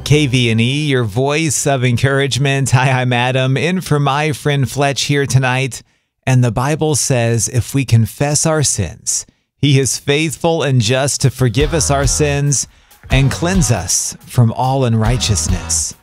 KVNE, your voice of encouragement. Hi, I'm Adam, in for my friend Fletch here tonight. And the Bible says if we confess our sins, He is faithful and just to forgive us our sins and cleanse us from all unrighteousness.